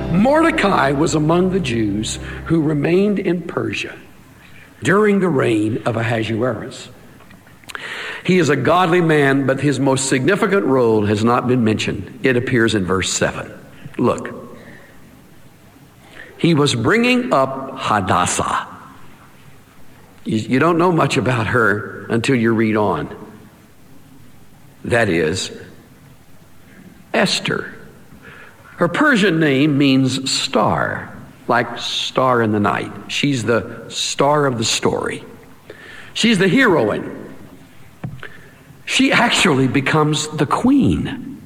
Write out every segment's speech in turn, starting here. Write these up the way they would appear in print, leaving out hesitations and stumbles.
Mordecai was among the Jews who remained in Persia during the reign of Ahasuerus. He is a godly man, but his most significant role has not been mentioned. It appears in verse 7. Look. He was bringing up Hadassah. You don't know much about her until you read on. That is, Esther. Her Persian name means star, like star in the night. She's the star of the story. She's the heroine. She actually becomes the queen.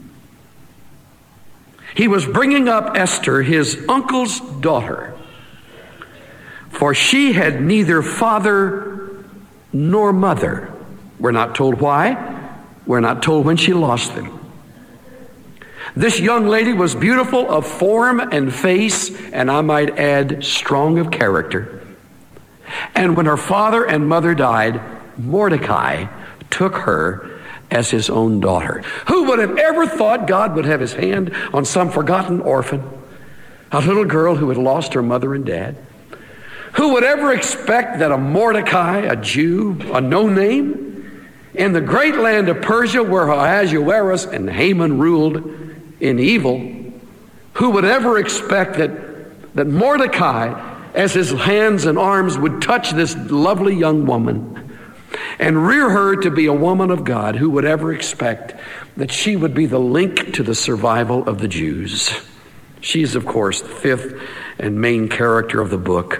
He was bringing up Esther, his uncle's daughter, for she had neither father nor mother. We're not told why. We're not told when she lost them. This young lady was beautiful of form and face, and I might add, strong of character. And when her father and mother died, Mordecai took her as his own daughter. Who would have ever thought God would have his hand on some forgotten orphan, a little girl who had lost her mother and dad? Who would ever expect that a Mordecai, a Jew, a no-name, in the great land of Persia where Ahasuerus and Haman ruled in evil, who would ever expect that Mordecai, as his hands and arms would touch this lovely young woman and rear her to be a woman of God? Who would ever expect that she would be the link to the survival of the Jews? She's, of course, the fifth and main character of the book.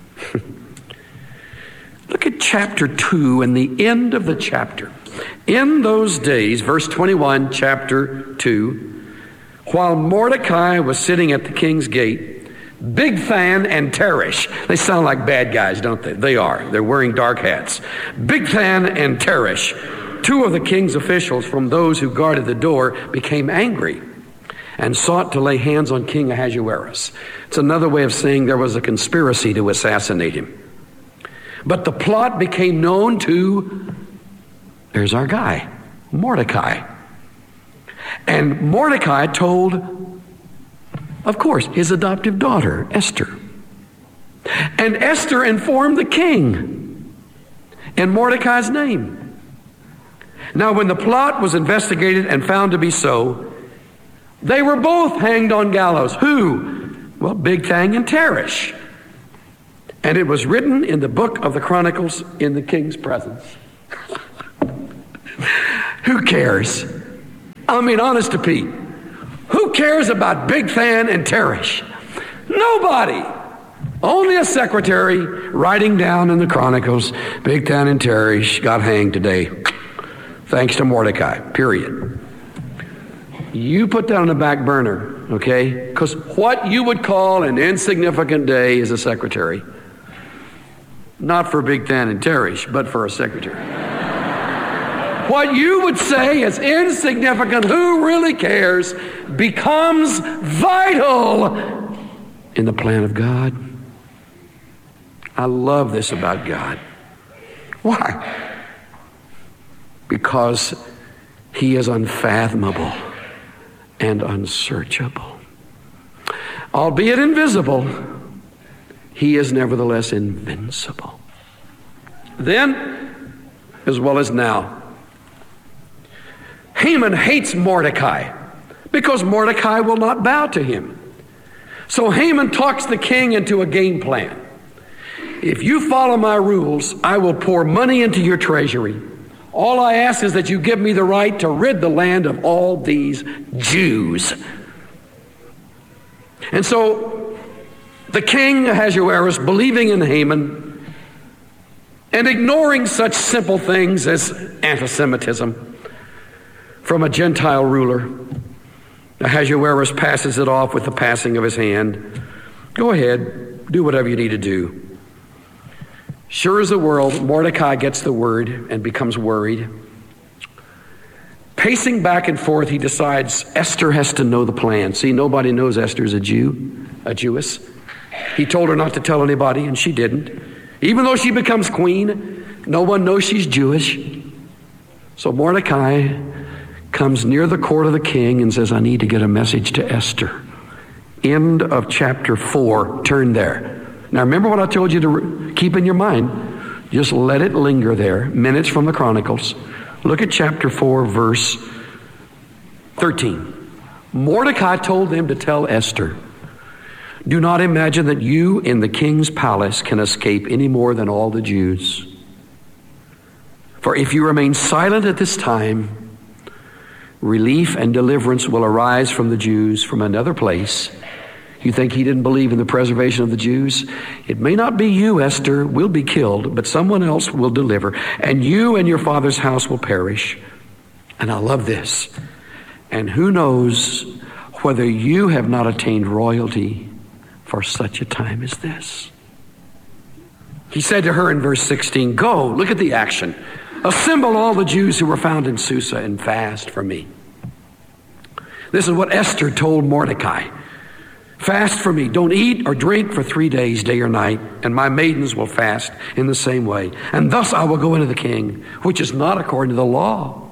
Look at chapter 2 and the end of the chapter. In those days, verse 21, chapter 2, while Mordecai was sitting at the king's gate, Bigthan and Teresh, they sound like bad guys, don't they? They are. They're wearing dark hats. Bigthan and Teresh, two of the king's officials from those who guarded the door, became angry and sought to lay hands on King Ahasuerus. It's another way of saying there was a conspiracy to assassinate him. But the plot became known to, there's our guy, Mordecai. And Mordecai told, of course, his adoptive daughter, Esther. And Esther informed the king in Mordecai's name. Now, when the plot was investigated and found to be so, they were both hanged on gallows. Who? Well, Bigthan and Teresh. And it was written in the book of the Chronicles in the king's presence. Who cares? I mean, honest to Pete, who cares about Bigthan and Teresh? Nobody. Only a secretary writing down in the Chronicles, Bigthan and Teresh got hanged today, thanks to Mordecai, period. You put that on the back burner, okay? Because what you would call an insignificant day is a secretary. Not for Bigthan and Teresh, but for a secretary. What you would say is insignificant, who really cares, becomes vital in the plan of God. I love this about God. Why? Because he is unfathomable and unsearchable. Albeit invisible, he is nevertheless invincible. Then, as well as now, Haman hates Mordecai because Mordecai will not bow to him. So Haman talks the king into a game plan. If you follow my rules, I will pour money into your treasury. All I ask is that you give me the right to rid the land of all these Jews. And so the king Ahasuerus, believing in Haman and ignoring such simple things as anti-Semitism from a Gentile ruler, Ahasuerus passes it off with the passing of his hand. Go ahead, do whatever you need to do. Sure as the world, Mordecai gets the word and becomes worried. Pacing back and forth, he decides Esther has to know the plan. See, nobody knows Esther's a Jew, a Jewess. He told her not to tell anybody, and she didn't. Even though she becomes queen, no one knows she's Jewish. So Mordecai comes near the court of the king and says, I need to get a message to Esther. end of chapter 4. Turn there. Now remember what I told you to keep in your mind. Just let it linger there. Minutes from the Chronicles. Look at chapter 4, verse 13. Mordecai told them to tell Esther, do not imagine that you in the king's palace can escape any more than all the Jews. For if you remain silent at this time, relief and deliverance will arise from the Jews from another place. You think he didn't believe in the preservation of the Jews? It may not be you, Esther, will be killed, but someone else will deliver, and you and your father's house will perish. And I love this. And who knows whether you have not attained royalty for such a time as this. He said to her in verse 16, go, look at the action. Assemble all the Jews who were found in Susa and fast for me. This is what Esther told Mordecai. Fast for me. Don't eat or drink for 3 days, day or night, and my maidens will fast in the same way. And thus I will go into the king, which is not according to the law.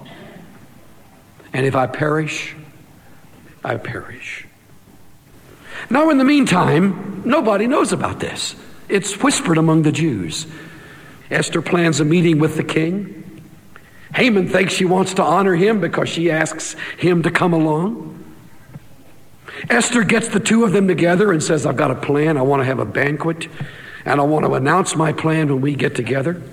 And if I perish, I perish. Now, in the meantime, nobody knows about this. It's whispered among the Jews. Esther plans a meeting with the king. Haman thinks she wants to honor him because she asks him to come along. Esther gets the two of them together and says, I've got a plan. I want to have a banquet, and I want to announce my plan when we get together.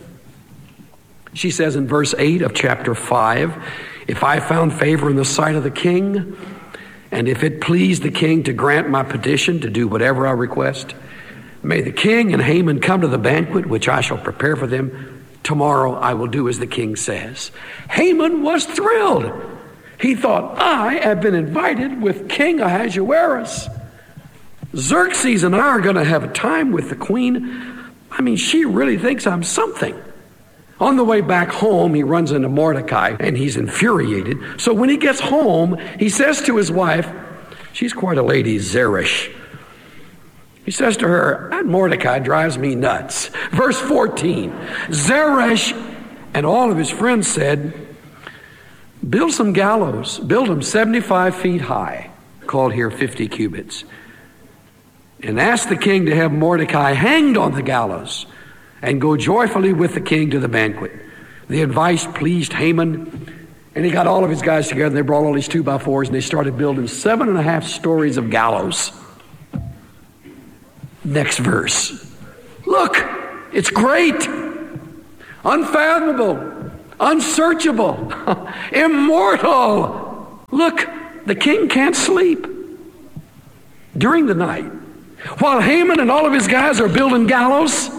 She says in verse 8 of chapter 5, if I found favor in the sight of the king, and if it please the king to grant my petition to do whatever I request, may the king and Haman come to the banquet which I shall prepare for them. Tomorrow I will do as the king says. Haman was thrilled. He thought, I have been invited with King Ahasuerus. Xerxes and I are going to have a time with the queen. I mean, she really thinks I'm something. On the way back home, he runs into Mordecai, and he's infuriated. So when he gets home, he says to his wife, she's quite a lady, Zeresh. He says to her, that Mordecai drives me nuts. Verse 14, Zeresh and all of his friends said, build some gallows, build them 75 feet high, called here 50 cubits, and ask the king to have Mordecai hanged on the gallows and go joyfully with the king to the banquet. The advice pleased Haman, and he got all of his guys together, and they brought all these 2x4s, and they started building 7.5 stories of gallows. Next verse. Look, it's great, unfathomable, unsearchable, immortal. Look, the king can't sleep during the night. While Haman and all of his guys are building gallows,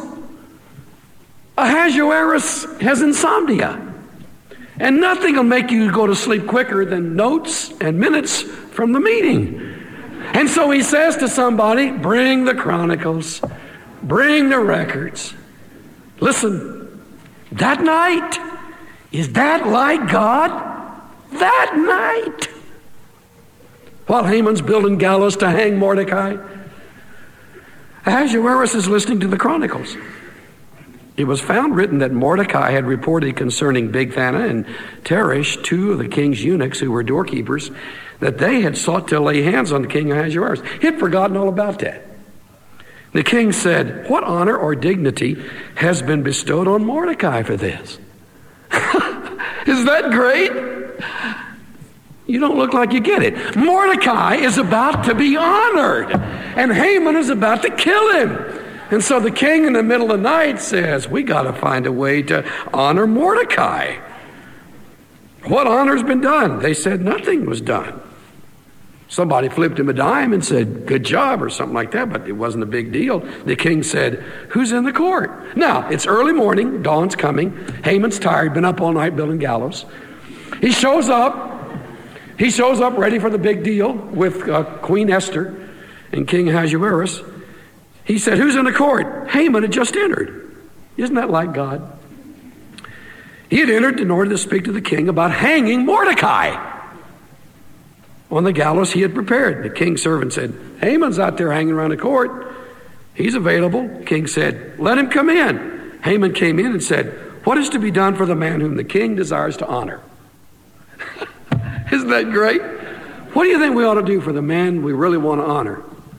Ahasuerus has insomnia. And nothing will make you go to sleep quicker than notes and minutes from the meeting. And so he says to somebody, bring the chronicles, bring the records. Listen, that night, is that like God? That night, while Haman's building gallows to hang Mordecai, Ahasuerus is listening to the chronicles. It was found written that Mordecai had reported concerning Bigthana and Teresh, two of the king's eunuchs who were doorkeepers, that they had sought to lay hands on the king Ahasuerus. He had forgotten all about that. The king said, what honor or dignity has been bestowed on Mordecai for this? Is that great? You don't look like you get it. Mordecai is about to be honored, and Haman is about to kill him. And so the king in the middle of the night says, we got to find a way to honor Mordecai. What honor's been done? They said nothing was done. Somebody flipped him a dime and said, good job, or something like that, but it wasn't a big deal. The king said, who's in the court? Now, it's early morning, dawn's coming. Haman's tired, been up all night building gallows. He shows up ready for the big deal with Queen Esther and King Ahasuerus. He said, who's in the court? Haman had just entered. Isn't that like God? He had entered in order to speak to the king about hanging Mordecai on the gallows he had prepared. The king's servant said, Haman's out there hanging around the court. He's available. The king said, let him come in. Haman came in and said, what is to be done for the man whom the king desires to honor? Isn't that great? What do you think we ought to do for the man we really want to honor?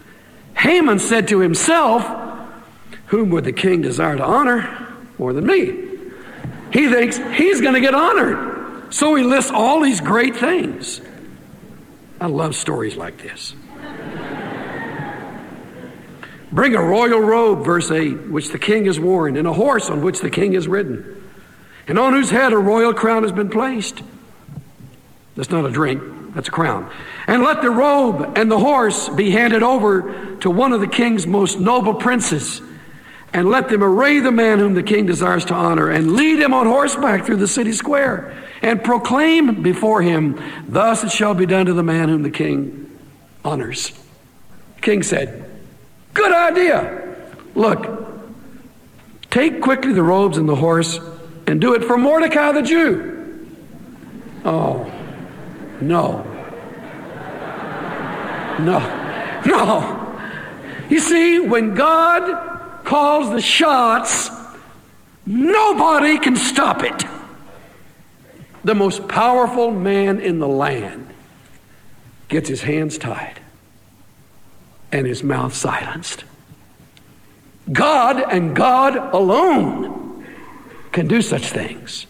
Haman said to himself, whom would the king desire to honor more than me? He thinks he's going to get honored. So he lists all these great things. I love stories like this. Bring a royal robe, verse 8, which the king has worn, and a horse on which the king has ridden, and on whose head a royal crown has been placed. That's not a drink, that's a crown. And let the robe and the horse be handed over to one of the king's most noble princes, and let them array the man whom the king desires to honor, and lead him on horseback through the city square, and proclaim before him, thus it shall be done to the man whom the king honors. The king said, good idea. Look, take quickly the robes and the horse and do it for Mordecai the Jew. Oh, no. No. You see, when God calls the shots, nobody can stop it. The most powerful man in the land gets his hands tied and his mouth silenced. God and God alone can do such things.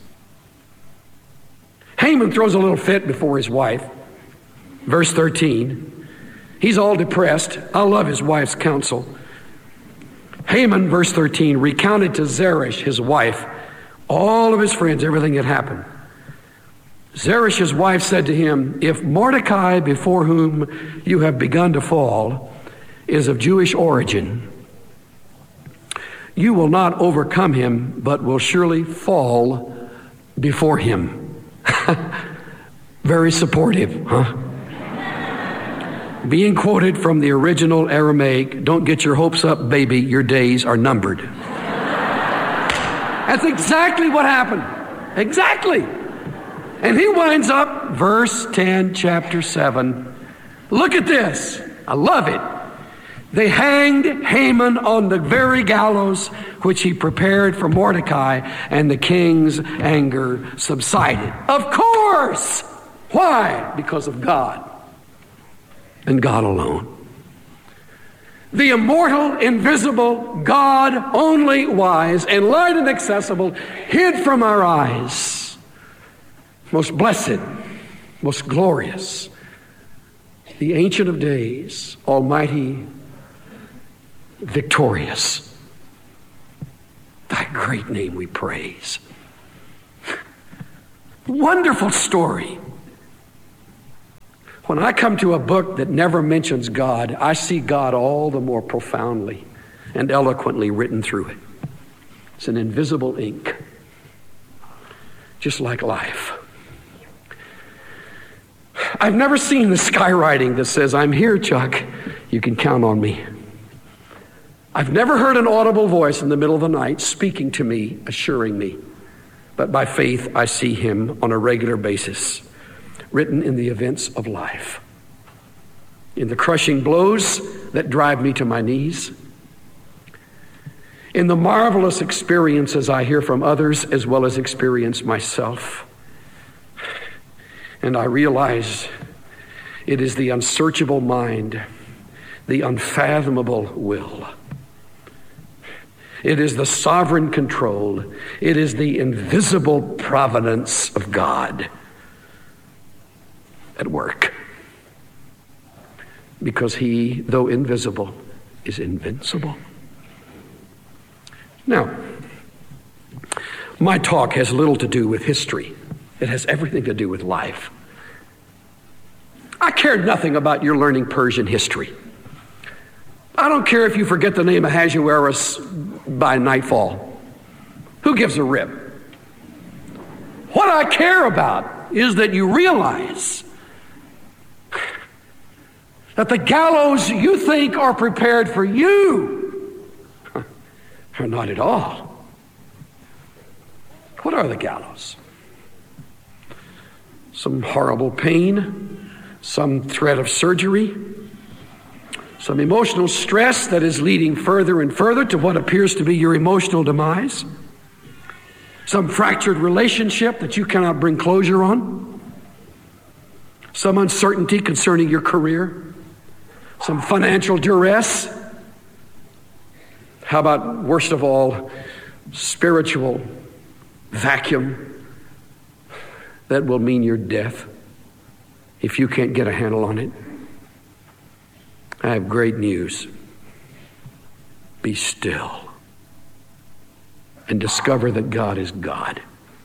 Haman throws a little fit before his wife. Verse 13, he's all depressed. I love his wife's counsel. Haman, verse 13, recounted to Zeresh, his wife, all of his friends, everything that happened. Zeresh's wife said to him, if Mordecai, before whom you have begun to fall, is of Jewish origin, you will not overcome him, but will surely fall before him. Very supportive, huh? Being quoted from the original Aramaic, don't get your hopes up, baby, your days are numbered. That's exactly what happened. Exactly. And he winds up, verse 10, chapter 7. Look at this. I love it. They hanged Haman on the very gallows which he prepared for Mordecai, and the king's anger subsided. Of course! Why? Because of God and God alone. The immortal, invisible, God, only wise, and light and accessible, hid from our eyes. Most blessed, most glorious, the Ancient of Days, Almighty, victorious. Thy great name we praise. Wonderful story. When I come to a book that never mentions God, I see God all the more profoundly and eloquently written through it. It's an invisible ink, just like life. I've never seen the skywriting that says, I'm here, Chuck, you can count on me. I've never heard an audible voice in the middle of the night speaking to me, assuring me. But by faith, I see him on a regular basis, written in the events of life, in the crushing blows that drive me to my knees, in the marvelous experiences I hear from others as well as experience myself. And I realize it is the unsearchable mind, the unfathomable will. It is the sovereign control. It is the invisible providence of God at work. Because he, though invisible, is invincible. Now, my talk has little to do with history. It has everything to do with life. I care nothing about your learning Persian history. I don't care if you forget the name of Ahasuerus by nightfall. Who gives a rip? What I care about is that you realize that the gallows you think are prepared for you are not at all. What are the gallows? Some horrible pain, some threat of surgery, some emotional stress that is leading further and further to what appears to be your emotional demise, some fractured relationship that you cannot bring closure on, some uncertainty concerning your career, some financial duress How about, worst of all, spiritual vacuum that will mean your death if you can't get a handle on it? I have great news. Be still and discover that God is God.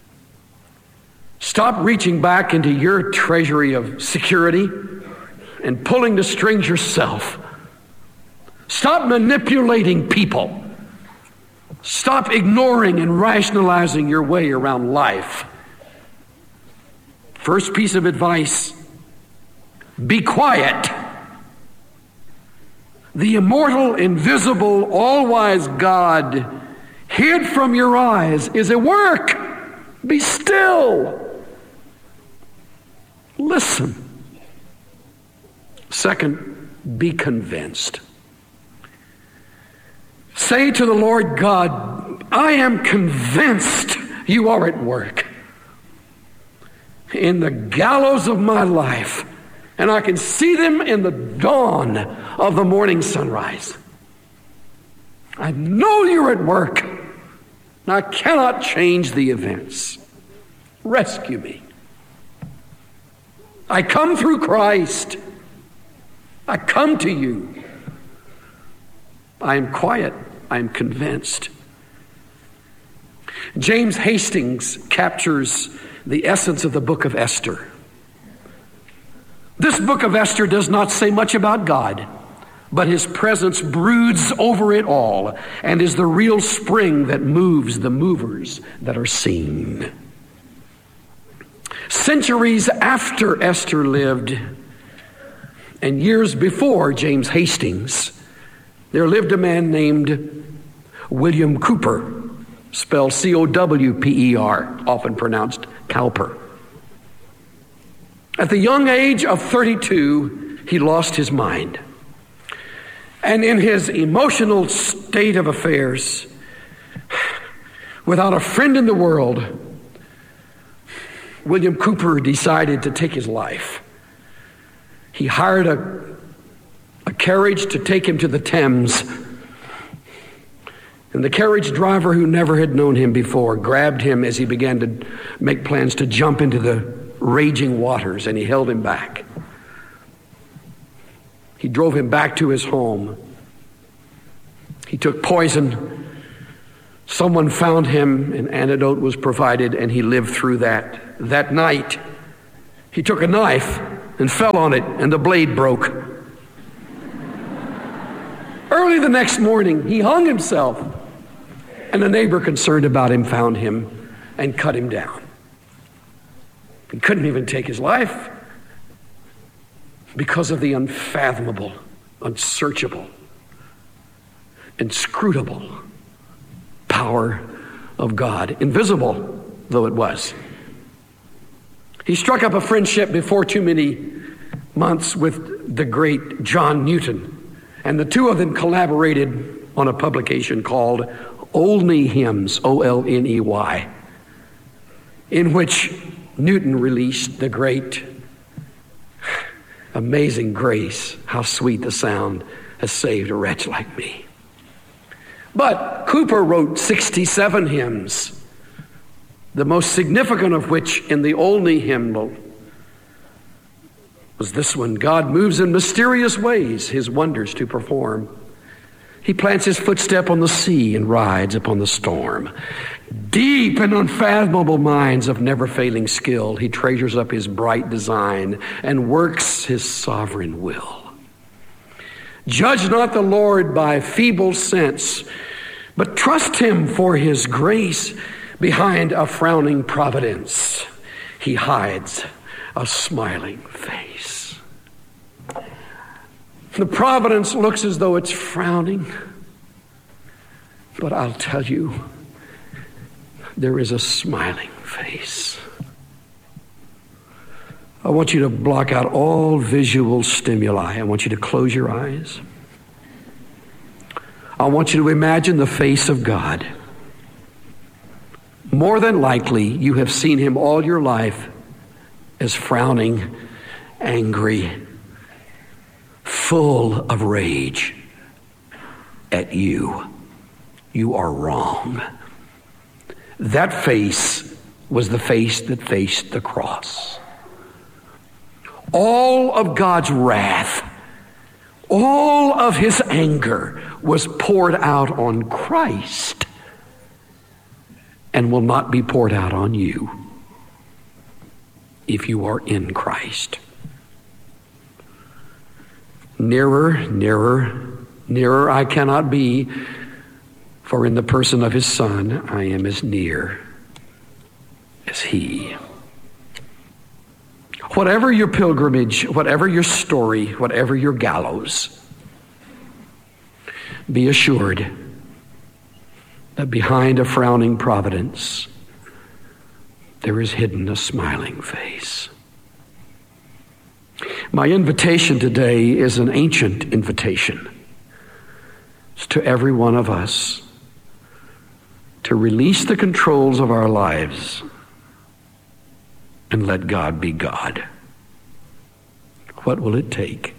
Stop reaching back into your treasury of security and pulling the strings yourself. Stop manipulating people. Stop ignoring and rationalizing your way around life. First piece of advice, be quiet. The immortal, invisible, all-wise God hid from your eyes is at work. Be still. Listen. Second, be convinced. Say to the Lord God, I am convinced you are at work in the gallows of my life, and I can see them in the dawn of the morning sunrise. I know you're at work, and I cannot change the events. Rescue me. I come through Christ. I come to you. I am quiet. I am convinced. James Hastings captures the essence of the book of Esther. This book of Esther does not say much about God, but his presence broods over it all and is the real spring that moves the movers that are seen. Centuries after Esther lived, and years before James Hastings, there lived a man named William Cowper, spelled C-O-W-P-E-R, often pronounced Cowper. At the young age of 32, he lost his mind. And in his emotional state of affairs, without a friend in the world, William Cowper decided to take his life. He hired a carriage to take him to the Thames. And the carriage driver, who never had known him before, grabbed him as he began to make plans to jump into the raging waters, and he held him back. He drove him back to his home. He took poison. Someone found him, an antidote was provided, and he lived through that. That night, he took a knife and fell on it, and the blade broke. Early the next morning, he hung himself, and a neighbor concerned about him found him and cut him down. He couldn't even take his life because of the unfathomable, unsearchable, inscrutable power of God, invisible though it was. He struck up a friendship before too many months with the great John Newton, and the two of them collaborated on a publication called Olney Hymns, O-L-N-E-Y, in which Newton released the great Amazing Grace, how sweet the sound has saved a wretch like me. But Cowper wrote 67 hymns, the most significant of which in the Olney hymnal was this one: God moves in mysterious ways his wonders to perform. He plants his footstep on the sea and rides upon the storm. Deep and unfathomable minds of never-failing skill, he treasures up his bright design and works his sovereign will. Judge not the Lord by feeble sense, but trust him for his grace behind a frowning providence. He hides a smiling face. The providence looks as though it's frowning, but I'll tell you, there is a smiling face. I want you to block out all visual stimuli. I want you to close your eyes. I want you to imagine the face of God. More than likely, you have seen him all your life as frowning, angry, full of rage at you. you are wrong. That face was the face that faced the cross. All of God's wrath, all of his anger was poured out on Christ and will not be poured out on you if you are in Christ. Nearer, nearer, nearer I cannot be, for in the person of his Son I am as near as he. Whatever your pilgrimage, whatever your story, whatever your gallows, be assured that behind a frowning providence, there is hidden a smiling face. My invitation today is an ancient invitation. It's to every one of us to release the controls of our lives and let God be God. What will it take?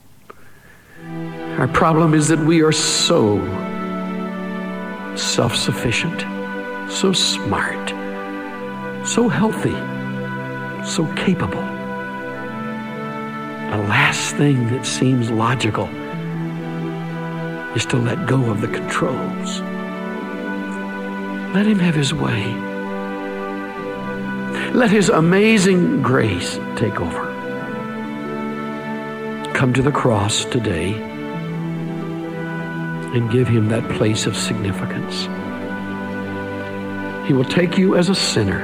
Our problem is that we are so self-sufficient, so smart, so healthy, so capable. The last thing that seems logical is to let go of the controls. Let him have his way. Let his amazing grace take over. Come to the cross today and give him that place of significance. He will take you as a sinner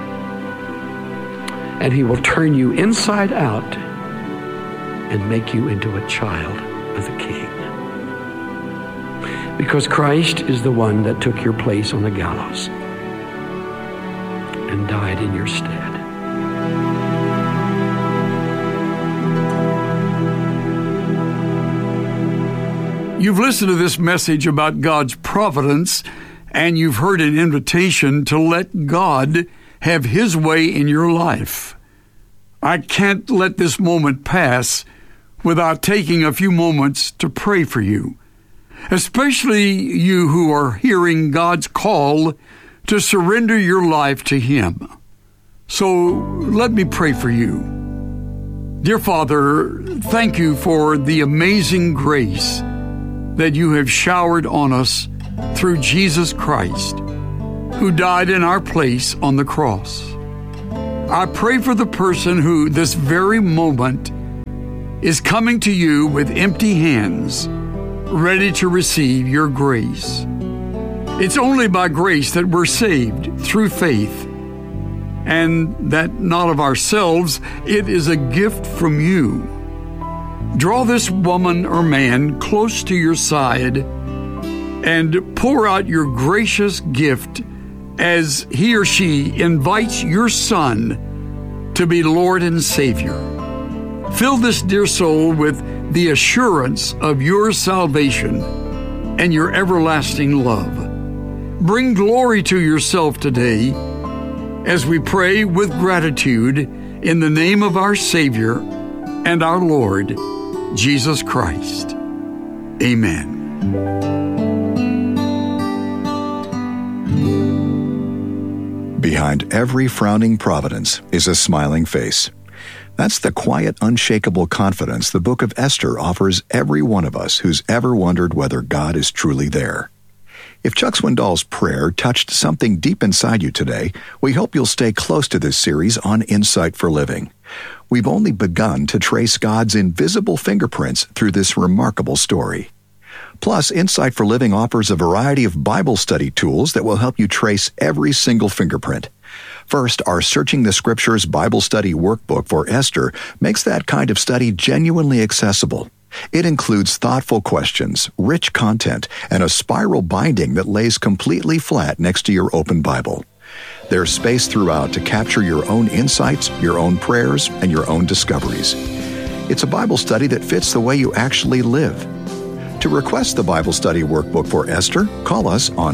and he will turn you inside out and make you into a child of the King. Because Christ is the one that took your place on the gallows and died in your stead. You've listened to this message about God's providence, and you've heard an invitation to let God have his way in your life. I can't let this moment pass without taking a few moments to pray for you, especially you who are hearing God's call to surrender your life to him. So let me pray for you. Dear Father, thank you for the amazing grace that you have showered on us through Jesus Christ, who died in our place on the cross. I pray for the person who this very moment is coming to you with empty hands, ready to receive your grace. It's only by grace that we're saved through faith, and that not of ourselves, it is a gift from you. Draw this woman or man close to your side and pour out your gracious gift as he or she invites your Son to be Lord and Savior. Fill this dear soul with the assurance of your salvation and your everlasting love. Bring glory to yourself today as we pray with gratitude in the name of our Savior and our Lord, Jesus Christ. Amen. Behind every frowning providence is a smiling face. That's the quiet, unshakable confidence the book of Esther offers every one of us who's ever wondered whether God is truly there. If Chuck Swindoll's prayer touched something deep inside you today, we hope you'll stay close to this series on Insight for Living. We've only begun to trace God's invisible fingerprints through this remarkable story. Plus, Insight for Living offers a variety of Bible study tools that will help you trace every single fingerprint. First, our Searching the Scriptures Bible Study Workbook for Esther makes that kind of study genuinely accessible. It includes thoughtful questions, rich content, and a spiral binding that lays completely flat next to your open Bible. There's space throughout to capture your own insights, your own prayers, and your own discoveries. It's a Bible study that fits the way you actually live. To request the Bible Study Workbook for Esther, call us on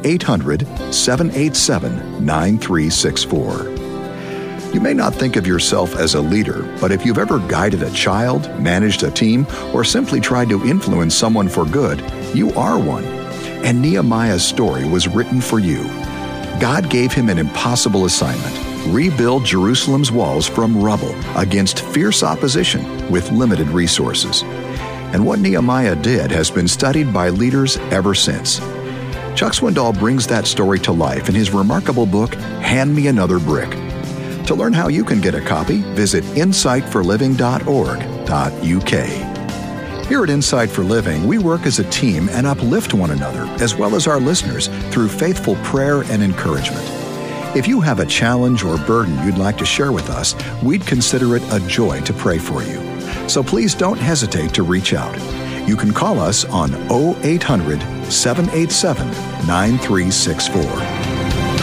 0800-787-9364. You may not think of yourself as a leader, but if you've ever guided a child, managed a team, or simply tried to influence someone for good, you are one. and Nehemiah's story was written for you. God gave him an impossible assignment: rebuild Jerusalem's walls from rubble against fierce opposition with limited resources. And what Nehemiah did has been studied by leaders ever since. Chuck Swindoll brings that story to life in his remarkable book, Hand Me Another Brick. To learn how you can get a copy, visit insightforliving.org.uk. Here at Insight for Living, we work as a team and uplift one another, as well as our listeners, through faithful prayer and encouragement. If you have a challenge or burden you'd like to share with us, we'd consider it a joy to pray for you. So please don't hesitate to reach out. You can call us on 0800-787-9364.